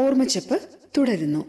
ഓർമ്മച്ചപ്പ് തുടരുന്നു.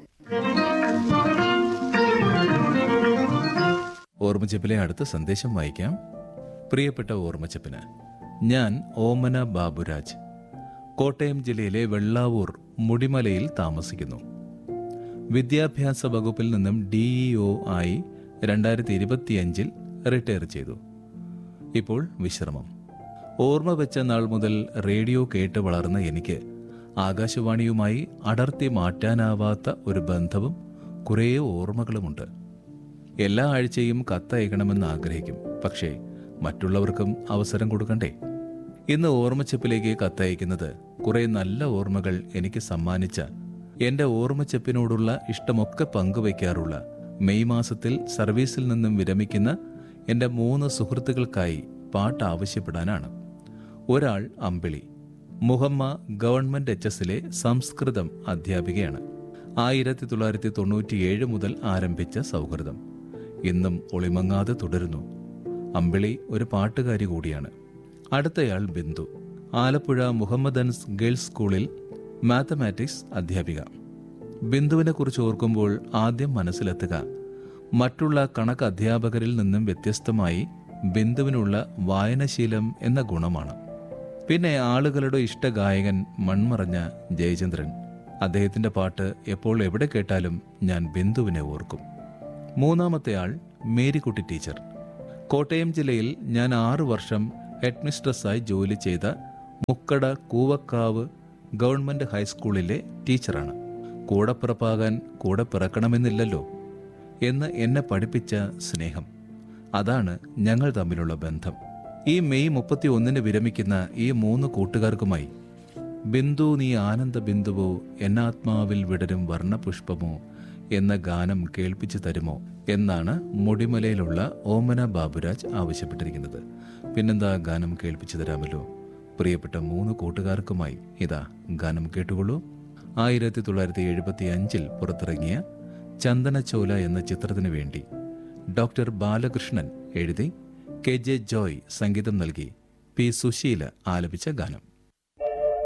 ഓർമ്മച്ചപ്പിലെ അടുത്ത സന്ദേശം വായിക്കാം. പ്രിയപ്പെട്ട ഓർമ്മച്ചപ്പിന്, ഞാൻ ഓമന ബാബുരാജ്, കോട്ടയം ജില്ലയിലെ വെള്ളാവൂർ മുടിമലയിൽ താമസിക്കുന്നു. വിദ്യാഭ്യാസ വകുപ്പിൽ നിന്നും DEO ആയി 2025 റിട്ടയർ ചെയ്തു. ഇപ്പോൾ വിശ്രമം. ഓർമ്മ വെച്ച നാൾ മുതൽ റേഡിയോ കേട്ട് വളർന്ന എനിക്ക് ആകാശവാണിയുമായി അടർത്തി മാറ്റാനാവാത്ത ഒരു ബന്ധവും കുറേ ഓർമ്മകളുമുണ്ട്. എല്ലാ ആഴ്ചയും കത്തയക്കണമെന്ന് ആഗ്രഹിക്കും, പക്ഷേ മറ്റുള്ളവർക്കും അവസരം കൊടുക്കണ്ടേ? ഇന്ന് ഓർമ്മച്ചപ്പിലേക്ക് കത്തയക്കുന്നത് കുറേ നല്ല ഓർമ്മകൾ എനിക്ക് സമ്മാനിച്ച, എൻ്റെ ഓർമ്മച്ചപ്പിനോടുള്ള ഇഷ്ടമൊക്കെ പങ്കുവയ്ക്കാറുള്ള, മെയ് മാസത്തിൽ സർവീസിൽ നിന്നും വിരമിക്കുന്ന എൻ്റെ 3 സുഹൃത്തുക്കൾക്കായി പാട്ട് ആവശ്യപ്പെടാനാണ്. ഒരാൾ അമ്പിളി മുഹമ്മ ഗവൺമെൻറ് HS സംസ്കൃതം അധ്യാപികയാണ്. 1997 മുതൽ ആരംഭിച്ച സൗഹൃദം ഇന്നും ഒളിമങ്ങാതെ തുടരുന്നു. അമ്പിളി ഒരു പാട്ടുകാരി കൂടിയാണ്. അടുത്തയാൾ ബിന്ദു, ആലപ്പുഴ മുഹമ്മദൻസ് ഗേൾസ് സ്കൂളിൽ മാത്തമാറ്റിക്സ് അധ്യാപിക. ബിന്ദുവിനെ കുറിച്ച് ഓർക്കുമ്പോൾ ആദ്യം മനസ്സിലെത്തുക മറ്റുള്ള കണക്ക് അധ്യാപകരിൽ നിന്നും വ്യത്യസ്തമായി ബിന്ദുവിനുള്ള വായനശീലം എന്ന ഗുണമാണ്. പിന്നെ ആളുകളുടെ ഇഷ്ടഗായകൻ മൺമറഞ്ഞ ജയചന്ദ്രൻ. അദ്ദേഹത്തിൻ്റെ പാട്ട് എപ്പോൾ എവിടെ കേട്ടാലും ഞാൻ ബിന്ദുവിനെ ഓർക്കും. മൂന്നാമത്തെ ആൾ മേരിക്കുട്ടി ടീച്ചർ. കോട്ടയം ജില്ലയിൽ ഞാൻ 6 വർഷം ഹെഡ്മിസ്ട്രസ്സായി ജോലി ചെയ്ത മുക്കട കൂവക്കാവ് ഗവൺമെൻറ് ഹൈസ്കൂളിലെ ടീച്ചറാണ്. കൂടെ പിറപ്പാകാൻ കൂടെ പിറക്കണമെന്നില്ലല്ലോ എന്ന് എന്നെ പഠിപ്പിച്ച സ്നേഹം, അതാണ് ഞങ്ങൾ തമ്മിലുള്ള ബന്ധം. ഈ മെയ് 31 വിരമിക്കുന്ന ഈ 3 കൂട്ടുകാർക്കുമായി ബിന്ദു നീ ആനന്ദ ബിന്ദുവോ എന്നാത്മാവിൽ വിടരും വർണ്ണപുഷ്പമോ എന്ന ഗാനം കേൾപ്പിച്ചു തരുമോ എന്നാണ് മുടിമലയിലുള്ള ഓമന ബാബുരാജ് ആവശ്യപ്പെട്ടിരിക്കുന്നത്. പിന്നെന്താ, ഗാനം കേൾപ്പിച്ചു തരാമല്ലോ. പ്രിയപ്പെട്ട 3 കൂട്ടുകാർക്കുമായി ഇതാ ഗാനം കേട്ടുകൊള്ളൂ. 1975 പുറത്തിറങ്ങിയ ചന്ദനച്ചോല എന്ന ചിത്രത്തിനു വേണ്ടി ഡോക്ടർ ബാലകൃഷ്ണൻ എഴുതി KJ ജോയ് സംഗീതം നൽകി P സുശീല ആലപിച്ച ഗാനം.